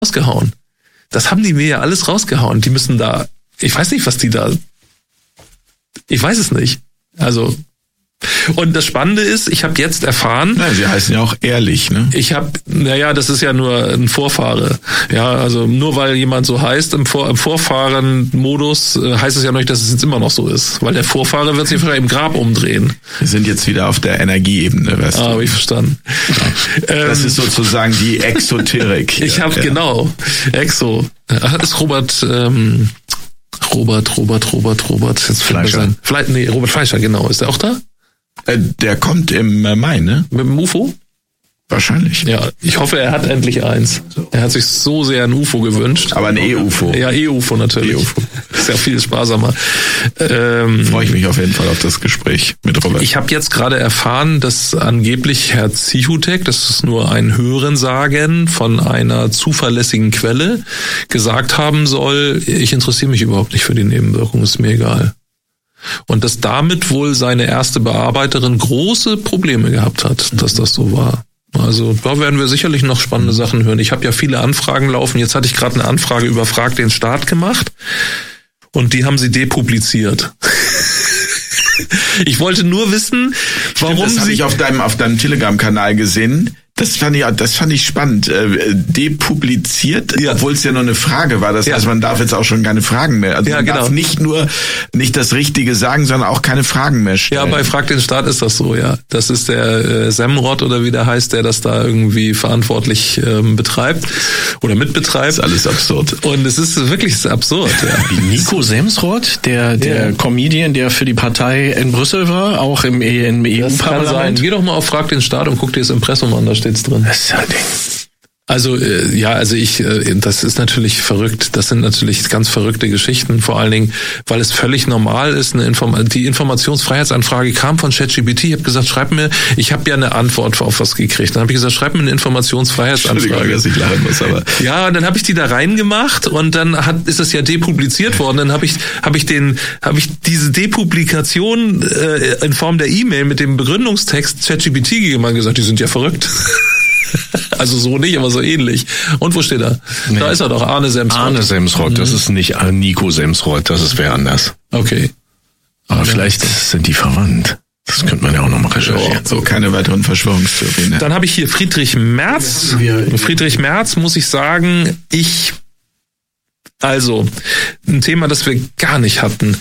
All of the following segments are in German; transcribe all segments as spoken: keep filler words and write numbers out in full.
rausgehauen. Das haben die mir ja alles rausgehauen. Die müssen da, ich weiß nicht, was die da, ich weiß es nicht. Also, und das Spannende ist, ich habe jetzt erfahren... Nein, sie heißen ja auch ehrlich, ne? Ich habe, naja, das ist ja nur ein Vorfahre. Ja, also nur weil jemand so heißt im, Vor, im Vorfahren-Modus, äh, heißt es ja noch nicht, dass es jetzt immer noch so ist. Weil der Vorfahre wird sich vielleicht im Grab umdrehen. Wir sind jetzt wieder auf der Energieebene, weißt ah, du? habe ich verstanden. Ja. Das ähm, ist sozusagen die Exoterik. Ich habe, ja. genau, Exo. Ach, ist Robert... Ähm, Robert, Robert, Robert, Robert. Jetzt Fleischer. Vielleicht, nee, Robert Fleischer, genau. Ist der auch da? Äh, der kommt im Mai, ne? Mit dem U F O? Wahrscheinlich. Ja, ich hoffe, er hat endlich eins. Er hat sich so sehr ein U F O gewünscht. Aber ein E-U F O. Ja, E-U F O natürlich. E-U F O. Ist ja viel sparsamer. Ähm, Freue ich mich auf jeden Fall auf das Gespräch mit Robert. Ich habe jetzt gerade erfahren, dass angeblich Herr Zichutek, das ist nur ein Hörensagen von einer zuverlässigen Quelle, gesagt haben soll, ich interessiere mich überhaupt nicht für die Nebenwirkungen, ist mir egal. Und dass damit wohl seine erste Bearbeiterin große Probleme gehabt hat, dass das so war. Also da werden wir sicherlich noch spannende Sachen hören. Ich habe ja viele Anfragen laufen. Jetzt hatte ich gerade eine Anfrage über Frag den Staat gemacht und die haben sie depubliziert. Ich wollte nur wissen, warum Stimmt, das habe ich auf deinem auf deinem Telegram-Kanal gesehen. Das fand ich, das fand ich spannend. Äh, depubliziert, ja. Obwohl es ja nur eine Frage war. Das ja. heißt, man darf jetzt auch schon keine Fragen mehr. Also ja, man genau. darf nicht nur nicht das Richtige sagen, sondern auch keine Fragen mehr stellen. Ja, bei Frag den Staat ist das so, ja. Das ist der äh, Semrod oder wie der heißt, der das da irgendwie verantwortlich ähm, betreibt oder mitbetreibt. Das ist alles absurd. Und es ist wirklich absurd. Ja. Wie Nico Semsrod, der der ja. Comedian, der für die Partei in Brüssel war, auch im, im E U-Parlament. Geh doch mal auf Frag den Staat und guck dir das Impressum an, da steht's drin. Das ist ja ein Ding. Also äh, ja, also ich, äh, das ist natürlich verrückt. Das sind natürlich ganz verrückte Geschichten. Vor allen Dingen, weil es völlig normal ist. Eine Inform- die Informationsfreiheitsanfrage kam von ChatGPT. Ich habe gesagt, schreib mir, ich habe ja eine Antwort auf was gekriegt. Dann habe ich gesagt, schreib mir eine Informationsfreiheitsanfrage. Dass ich lachen muss, aber ja, und dann habe ich die da reingemacht und dann hat ist es ja depubliziert worden. Dann habe ich habe ich den habe ich diese Depublikation äh, in Form der E-Mail mit dem Begründungstext ChatGPT gegeben und gesagt, die sind ja verrückt. Also so nicht, aber so ähnlich. Und wo steht er? Nee. Da ist er doch, Arne Semsrott. Arne Semsrott, das ist nicht Nico Semsrott, das ist wer anders. Okay. Aber ja, vielleicht sind die verwandt. Das könnte man ja auch nochmal recherchieren. Oh, so, keine weiteren Verschwörungstheorien. Dann habe ich hier Friedrich Merz. Friedrich Merz, muss ich sagen, ich, also, ein Thema, das wir gar nicht hatten.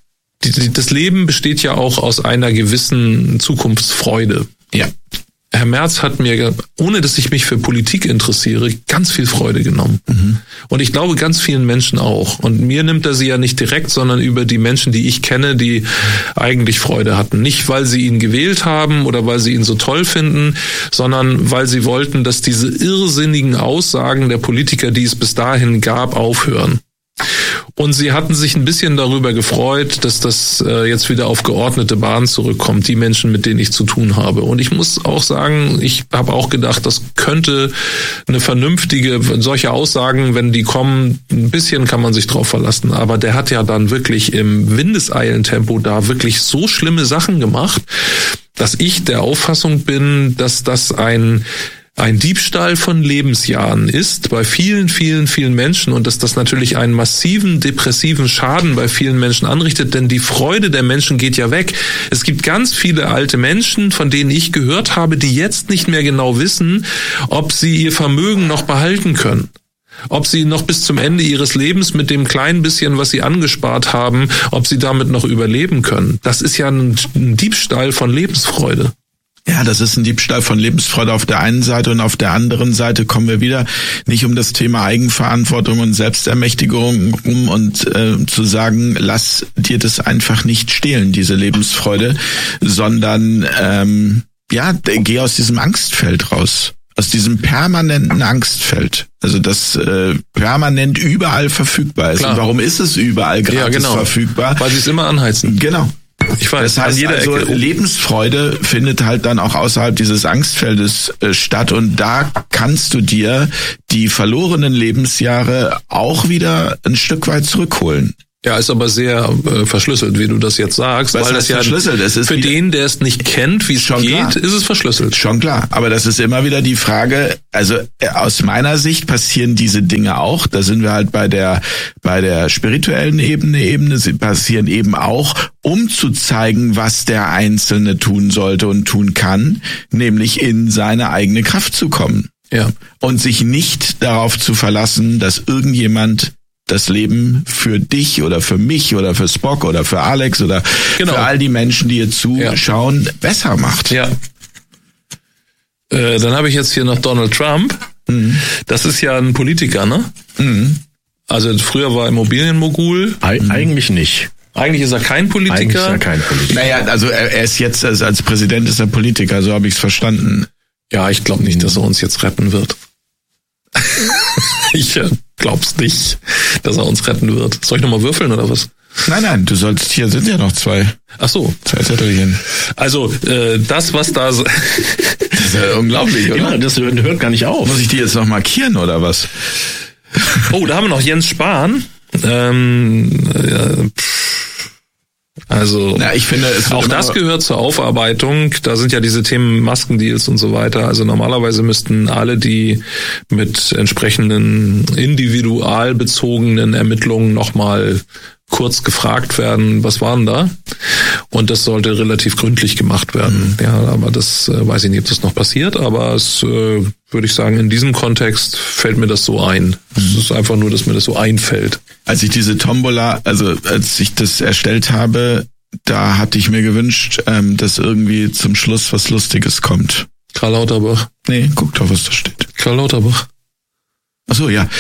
Das Leben besteht ja auch aus einer gewissen Zukunftsfreude. Ja. Herr Merz hat mir, ohne dass ich mich für Politik interessiere, ganz viel Freude genommen. Mhm. Und ich glaube, ganz vielen Menschen auch. Und mir nimmt er sie ja nicht direkt, sondern über die Menschen, die ich kenne, die eigentlich Freude hatten. Nicht, weil sie ihn gewählt haben oder weil sie ihn so toll finden, sondern weil sie wollten, dass diese irrsinnigen Aussagen der Politiker, die es bis dahin gab, aufhören. Und sie hatten sich ein bisschen darüber gefreut, dass das äh, jetzt wieder auf geordnete Bahn zurückkommt, die Menschen, mit denen ich zu tun habe. Und ich muss auch sagen, ich habe auch gedacht, das könnte eine vernünftige, solche Aussagen, wenn die kommen, ein bisschen kann man sich drauf verlassen. Aber der hat ja dann wirklich im Windeseilentempo da wirklich so schlimme Sachen gemacht, dass ich der Auffassung bin, dass das ein ein Diebstahl von Lebensjahren ist bei vielen, vielen, vielen Menschen und dass das natürlich einen massiven depressiven Schaden bei vielen Menschen anrichtet, denn die Freude der Menschen geht ja weg. Es gibt ganz viele alte Menschen, von denen ich gehört habe, die jetzt nicht mehr genau wissen, ob sie ihr Vermögen noch behalten können. Ob sie noch bis zum Ende ihres Lebens mit dem kleinen bisschen, was sie angespart haben, ob sie damit noch überleben können. Das ist ja ein Diebstahl von Lebensfreude. Ja, das ist ein Diebstahl von Lebensfreude auf der einen Seite und auf der anderen Seite kommen wir wieder nicht um das Thema Eigenverantwortung und Selbstermächtigung um und äh, zu sagen, lass dir das einfach nicht stehlen, diese Lebensfreude, sondern ähm, ja, geh aus diesem Angstfeld raus. Aus diesem permanenten Angstfeld. Also das äh, permanent überall verfügbar ist. Klar. Und warum ist es überall gratis ja, genau. verfügbar? Weil sie es immer anheizen. Genau. Ich weiß, das heißt an jeder also, Ecke. Lebensfreude findet halt dann auch außerhalb dieses Angstfeldes äh, statt und da kannst du dir die verlorenen Lebensjahre auch wieder ein Stück weit zurückholen. Ja, ist aber sehr äh, verschlüsselt, wie du das jetzt sagst. Was weil das ja verschlüsselt? Es ist für wieder, den, der es nicht kennt, wie es geht, klar. ist es verschlüsselt. Schon klar, aber das ist immer wieder die Frage, also äh, aus meiner Sicht passieren diese Dinge auch, da sind wir halt bei der bei der spirituellen Ebene, Ebene, sie passieren eben auch, um zu zeigen, was der Einzelne tun sollte und tun kann, nämlich in seine eigene Kraft zu kommen. Ja. Und sich nicht darauf zu verlassen, dass irgendjemand das Leben für dich oder für mich oder für Spock oder für Alex oder genau. für all die Menschen, die hier zuschauen, ja. besser macht. Ja. Äh, dann habe ich jetzt hier noch Donald Trump. Mhm. Das ist ja ein Politiker, ne? Mhm. Also früher war er Immobilienmogul. Eig- mhm. Eigentlich nicht. Eigentlich ist er kein Politiker. Eigentlich ist er kein Politiker. Naja, also er, er ist jetzt, als, als Präsident ist er Politiker, so habe ich es verstanden. Ja, ich glaube nicht, dass er uns jetzt retten wird. Ich äh, glaub's nicht, dass er uns retten wird. Soll ich nochmal würfeln oder was? Nein, nein, du sollst, hier sind ja noch zwei. Ach so. Zwei Zettelchen. Also, äh, das, was da... Das ist ja unglaublich, oder? Ja, das hört gar nicht auf. Muss ich die jetzt noch markieren, oder was? Oh, da haben wir noch Jens Spahn. Ähm, äh, Also ja, ich finde, es auch das gehört zur Aufarbeitung. Da sind ja diese Themen Maskendeals und so weiter. Also normalerweise müssten alle, die mit entsprechenden individualbezogenen Ermittlungen nochmal kurz gefragt werden, was waren da? Und das sollte relativ gründlich gemacht werden. Mhm. Ja, aber das äh, weiß ich nicht, ob das noch passiert, aber es äh, würde ich sagen, in diesem Kontext fällt mir das so ein. Es mhm. ist einfach nur, dass mir das so einfällt. Als ich diese Tombola, also als ich das erstellt habe, da hatte ich mir gewünscht, ähm, dass irgendwie zum Schluss was Lustiges kommt. Karl Lauterbach. Nee, guck doch, was da steht. Karl Lauterbach. Ach so, ja.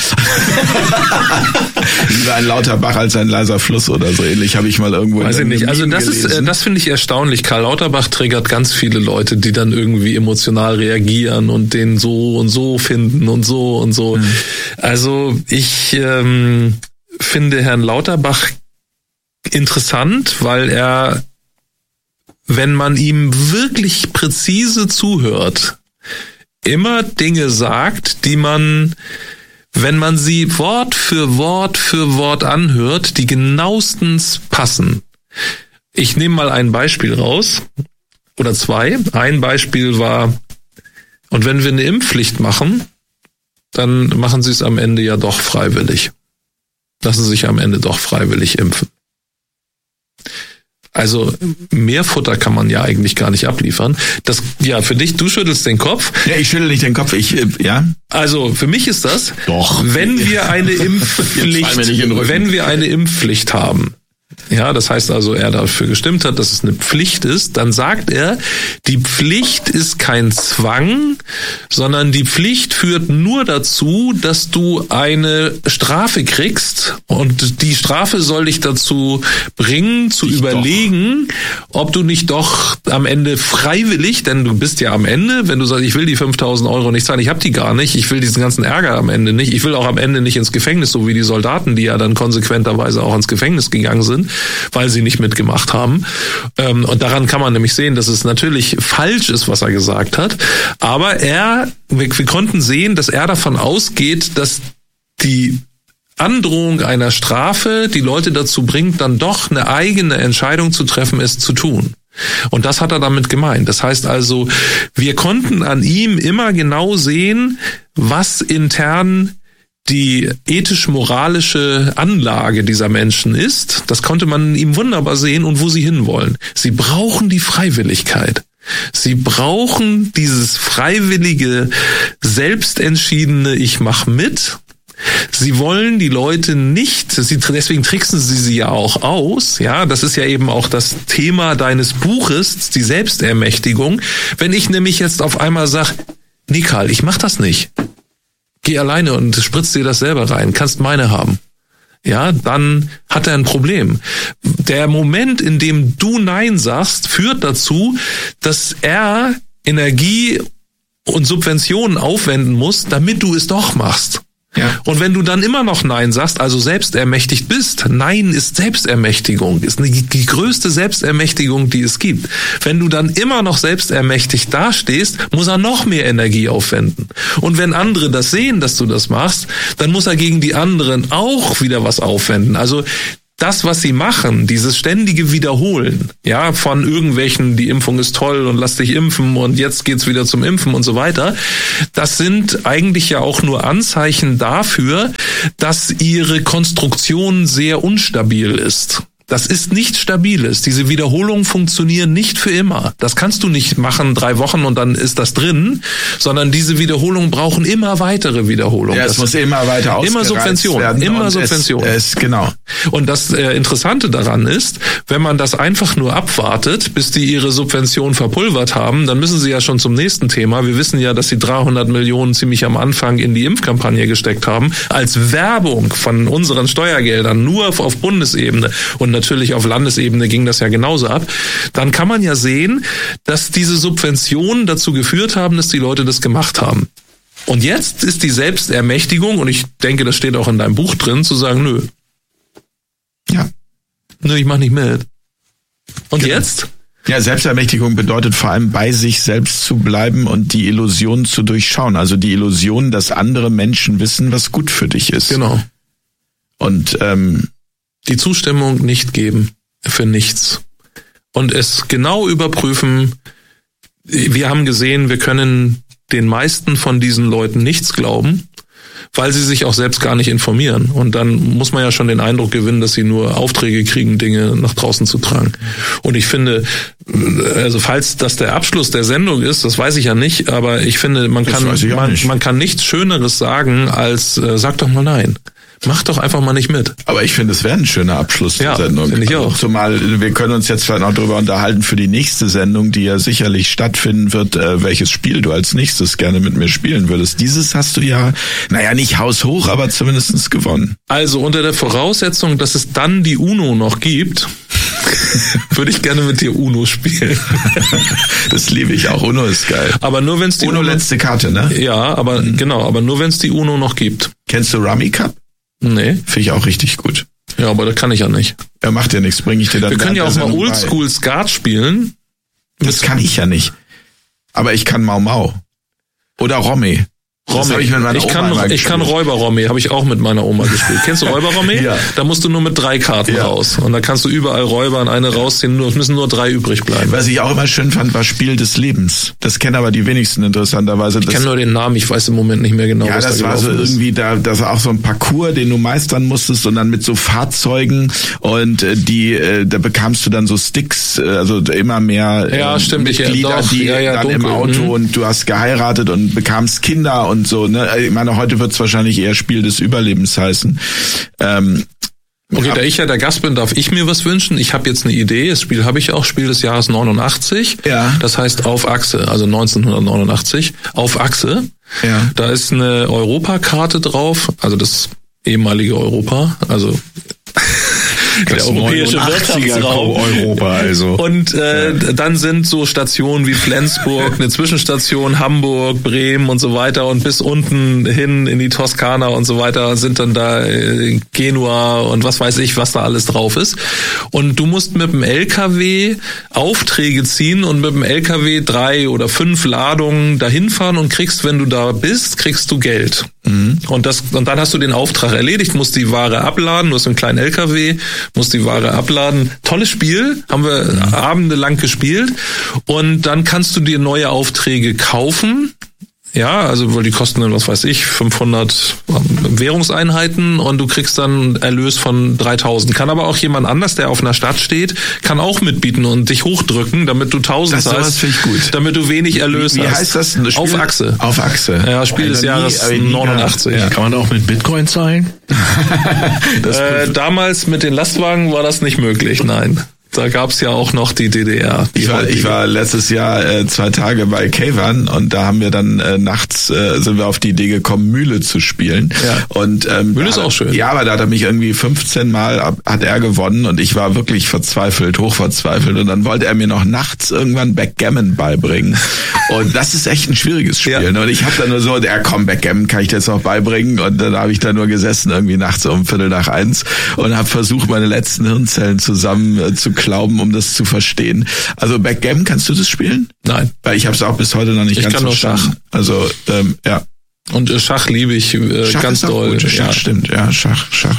Lieber ein lauter Bach als ein leiser Fluss oder so ähnlich, habe ich mal irgendwo Weiß in ich nicht. Also das gelesen. ist, das finde ich erstaunlich. Karl Lauterbach triggert ganz viele Leute, die dann irgendwie emotional reagieren und den so und so finden und so und so. Mhm. Also ich ähm, finde Herrn Lauterbach interessant, weil er, wenn man ihm wirklich präzise zuhört, immer Dinge sagt, die man, wenn man sie Wort für Wort für Wort anhört, die genauestens passen. Ich nehme mal ein Beispiel raus, oder zwei. Ein Beispiel war, und wenn wir eine Impfpflicht machen, dann machen sie es am Ende ja doch freiwillig. Lassen sich am Ende doch freiwillig impfen. Also mehr Futter kann man ja eigentlich gar nicht abliefern. Das, ja, für dich, du schüttelst den Kopf. Ja, ich schüttel nicht den Kopf, ich, ja. Also für mich ist das, doch, wenn wir eine Impfpflicht, wenn wir eine Impfpflicht haben, ja, das heißt also, er dafür gestimmt hat, dass es eine Pflicht ist, dann sagt er, die Pflicht ist kein Zwang, sondern die Pflicht führt nur dazu, dass du eine Strafe kriegst und die Strafe soll dich dazu bringen, zu ich überlegen, doch. ob du nicht doch am Ende freiwillig, denn du bist ja am Ende, wenn du sagst, ich will die fünftausend Euro nicht zahlen, ich habe die gar nicht, ich will diesen ganzen Ärger am Ende nicht, ich will auch am Ende nicht ins Gefängnis, so wie die Soldaten, die ja dann konsequenterweise auch ins Gefängnis gegangen sind, weil sie nicht mitgemacht haben. Und daran kann man nämlich sehen, dass es natürlich falsch ist, was er gesagt hat. Aber er, wir, wir konnten sehen, dass er davon ausgeht, dass die Androhung einer Strafe die Leute dazu bringt, dann doch eine eigene Entscheidung zu treffen, es zu tun. Und das hat er damit gemeint. Das heißt also, wir konnten an ihm immer genau sehen, was intern die ethisch-moralische Anlage dieser Menschen ist. Das konnte man in ihm wunderbar sehen und wo sie hinwollen. Sie brauchen die Freiwilligkeit. Sie brauchen dieses freiwillige, selbstentschiedene Ich mach mit. Sie wollen die Leute nicht, sie, deswegen tricksen sie sie ja auch aus, ja, das ist ja eben auch das Thema deines Buches, die Selbstermächtigung. Wenn ich nämlich jetzt auf einmal sage, nee Karl, ich mach das nicht. Geh alleine und spritz dir das selber rein, kannst meine haben. Ja, dann hat er ein Problem. Der Moment, in dem du Nein sagst, führt dazu, dass er Energie und Subventionen aufwenden muss, damit du es doch machst. Ja. Und wenn du dann immer noch Nein sagst, also selbstermächtigt bist, Nein ist Selbstermächtigung, ist eine, die größte Selbstermächtigung, die es gibt. Wenn du dann immer noch selbstermächtigt dastehst, muss er noch mehr Energie aufwenden. Und wenn andere das sehen, dass du das machst, dann muss er gegen die anderen auch wieder was aufwenden. Also das, was sie machen, dieses ständige Wiederholen, ja, von irgendwelchen, die Impfung ist toll und lass dich impfen und jetzt geht's wieder zum Impfen und so weiter, das sind eigentlich ja auch nur Anzeichen dafür, dass ihre Konstruktion sehr instabil ist. Das ist nichts Stabiles. Diese Wiederholungen funktionieren nicht für immer. Das kannst du nicht machen, drei Wochen und dann ist das drin, sondern diese Wiederholungen brauchen immer weitere Wiederholungen. Ja, es das muss immer weiter ausgereizt Immer Subvention, werden. immer Subvention. Es, es, genau. Und das äh, Interessante daran ist, wenn man das einfach nur abwartet, bis die ihre Subvention verpulvert haben, dann müssen sie ja schon zum nächsten Thema. Wir wissen ja, dass sie dreihundert Millionen ziemlich am Anfang in die Impfkampagne gesteckt haben, als Werbung von unseren Steuergeldern, nur auf, auf Bundesebene. Und natürlich auf Landesebene ging das ja genauso ab. Dann kann man ja sehen, dass diese Subventionen dazu geführt haben, dass die Leute das gemacht haben. Und jetzt ist die Selbstermächtigung, und ich denke, das steht auch in deinem Buch drin, zu sagen, nö. Ja. Nö, ich mach nicht mit. Und genau. jetzt? Ja, Selbstermächtigung bedeutet vor allem bei sich selbst zu bleiben und die Illusion zu durchschauen. Also die Illusion, dass andere Menschen wissen, was gut für dich ist. Genau. Und ähm, die Zustimmung nicht geben für nichts. Und es genau überprüfen. Wir haben gesehen, wir können den meisten von diesen Leuten nichts glauben, weil sie sich auch selbst gar nicht informieren. Und dann muss man ja schon den Eindruck gewinnen, dass sie nur Aufträge kriegen, Dinge nach draußen zu tragen. Und ich finde, also falls das der Abschluss der Sendung ist, das weiß ich ja nicht, aber ich finde, man das kann man, nicht. man kann nichts Schöneres sagen als äh, sag doch mal nein. Mach doch einfach mal nicht mit. Aber ich finde, es wäre ein schöner Abschluss ja, der Sendung. Finde ich auch. Zumal wir können uns jetzt vielleicht noch darüber unterhalten für die nächste Sendung, die ja sicherlich stattfinden wird, äh, welches Spiel du als nächstes gerne mit mir spielen würdest. Dieses hast du ja, naja, nicht haushoch, aber zumindest gewonnen. Also unter der Voraussetzung, dass es dann die UNO noch gibt, würde ich gerne mit dir UNO spielen. Das liebe ich auch. UNO ist geil. Aber nur wenn es die UNO, UNO letzte Karte, ne? Ja, aber mhm. genau, aber nur wenn es die UNO noch gibt. Kennst du Rummy Cup? Nee. Finde ich auch richtig gut. Ja, aber das kann ich ja nicht. Ja, macht ja nichts, bringe ich dir dann. Wir können ja auch mal Oldschool Skat spielen. Das kann ich ja nicht. Aber ich kann Mau Mau. Oder Romy. Romy. Ich, ich kann, ich kann Räuber-Romy, habe ich auch mit meiner Oma gespielt. Kennst du Räuber-Romy? Ja. Da musst du nur mit drei Karten ja. raus. Und da kannst du überall Räubern, eine rausziehen, nur, es müssen nur drei übrig bleiben. Was ich auch immer schön fand, war Spiel des Lebens. Das kennen aber die wenigsten interessanterweise. Ich kenne nur den Namen, ich weiß im Moment nicht mehr genau, ja, was das da war so ist. irgendwie, da, das war auch so ein Parcours, den du meistern musstest und dann mit so Fahrzeugen und äh, die, äh, da bekamst du dann so Sticks, äh, also immer mehr äh, ja, stimmt, Mitglieder, ich, ja, doch, die ja, ja, dann dunkel. im Auto mhm. und du hast geheiratet und bekamst Kinder und so, ne? Ich meine, heute wird es wahrscheinlich eher Spiel des Überlebens heißen. Ähm, Okay, da ich ja der Gast bin, darf ich mir was wünschen. Ich habe jetzt eine Idee. Das Spiel habe ich auch, Spiel des Jahres neunundachtzig. Ja. Das heißt Auf Achse, also neunzehnhundertneunundachtzig. Auf Achse. Ja. Da ist eine Europakarte drauf, also das ehemalige Europa, also der europäische Wirtschaftsraum. Europa also. Und äh, ja. dann sind so Stationen wie Flensburg, eine Zwischenstation Hamburg, Bremen und so weiter und bis unten hin in die Toskana und so weiter sind dann da äh, Genua und was weiß ich, was da alles drauf ist. Und du musst mit dem L K W Aufträge ziehen und mit dem L K W drei oder fünf Ladungen dahin fahren und kriegst, wenn du da bist, kriegst du Geld. Mhm. Und das und dann hast du den Auftrag erledigt, musst die Ware abladen, du hast einen kleinen L K W, musst die Ware abladen. Tolles Spiel, haben wir mhm. abendelang gespielt und dann kannst du dir neue Aufträge kaufen. Ja, also weil die kosten dann, was weiß ich, fünfhundert Währungseinheiten und du kriegst dann Erlös von dreitausend. Kann aber auch jemand anders, der auf einer Stadt steht, kann auch mitbieten und dich hochdrücken, damit du tausend das hast, ich gut. damit du wenig Erlös wie, wie hast. Wie heißt das? Spiel? Auf Achse. Auf Achse. Ja, Spiel also des Jahres nie, neunundachtzig. Ja. Kann man auch mit Bitcoin zahlen? das äh, damals mit den Lastwagen war das nicht möglich, nein. Da gab's ja auch noch die D D R. Die ich, war, ich war letztes Jahr äh, zwei Tage bei Kayvan und da haben wir dann äh, nachts äh, sind wir auf die Idee gekommen, Mühle zu spielen. Ja. Und ähm, Mühle ist auch schön. Ja, aber da hat er mich irgendwie fünfzehn Mal ab, hat er gewonnen und ich war wirklich verzweifelt, hochverzweifelt und dann wollte er mir noch nachts irgendwann Backgammon beibringen. Und das ist echt ein schwieriges Spiel. Ja. Und ich habe dann nur so, ja komm, Backgammon kann ich dir jetzt noch beibringen und dann habe ich da nur gesessen irgendwie nachts um Viertel nach eins und habe versucht, meine letzten Hirnzellen zusammen äh, zu glauben, um das zu verstehen. Also Backgammon, kannst du das spielen? Nein. Weil ich habe es auch bis heute noch nicht ich ganz kann verstanden. Nur Schach. Also, ähm, ja. Und Schach liebe ich äh, Schach ganz ist auch doll. Gut. Schach ja. stimmt, ja, Schach, Schach.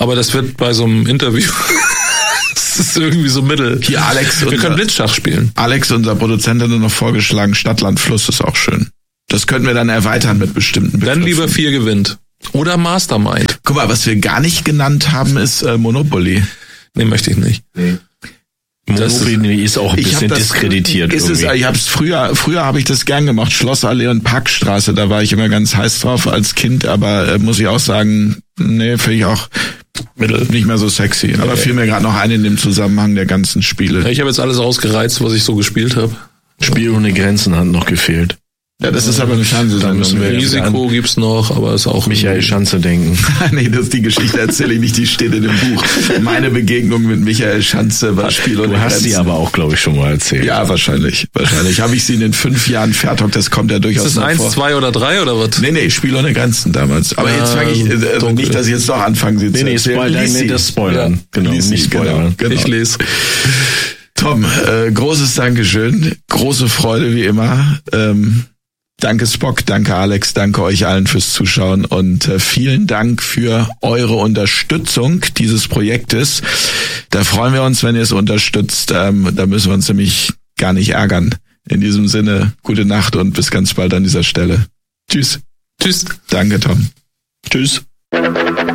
Aber das wird bei so einem Interview, das ist irgendwie so mittel. Hier Alex. Wir unser, können Blitzschach spielen. Alex, unser Produzent, hat nur noch vorgeschlagen, Stadt, Land, Fluss ist auch schön. Das könnten wir dann erweitern mit bestimmten Begriffen. Dann lieber vier gewinnt. Oder Mastermind. Guck mal, was wir gar nicht genannt haben, ist äh, Monopoly. Nee, möchte ich nicht. Nee. Monopoly ist auch ein bisschen das, diskreditiert. Ist es, ich hab's früher, früher habe ich das gern gemacht. Schlossallee und Parkstraße, da war ich immer ganz heiß drauf als Kind, aber äh, muss ich auch sagen, nee, finde ich auch Mittel. Nicht mehr so sexy. Aber okay. Fiel mir gerade noch ein in dem Zusammenhang der ganzen Spiele. Ja, ich habe jetzt alles ausgereizt, was ich so gespielt habe. Spiel ohne Grenzen hat noch gefehlt. Ja, das ist aber eine Fernsehsendung. Risiko gibt's noch, aber ist auch Michael Schanze denken. Nee, das ist die Geschichte, erzähle ich nicht, die steht in dem Buch. Meine Begegnung mit Michael Schanze war Spiel ohne Grenzen. Du hast sie aber auch, glaube ich, schon mal erzählt. Ja, wahrscheinlich. Wahrscheinlich habe ich sie in den fünf Jahren Fairtalk, das kommt ja durchaus ist das eins, vor. zwei oder drei oder was? Nee, nee, Spiel ohne Grenzen damals. Aber ja, jetzt fange ich, äh, nicht, dass ich jetzt doch anfange, sie nee, zu nee, erzählen. Nee, nee, das Spoilern. Ja. Genau, Lies nicht spoilern. Genau, genau. Ich lese. Tom, äh, großes Dankeschön. Große Freude wie immer. Ähm, Danke Spock, danke Alex, danke euch allen fürs Zuschauen und äh, vielen Dank für eure Unterstützung dieses Projektes. Da freuen wir uns, wenn ihr es unterstützt. Ähm, da müssen wir uns nämlich gar nicht ärgern. In diesem Sinne, gute Nacht und bis ganz bald an dieser Stelle. Tschüss. Tschüss. Danke, Tom. Tschüss.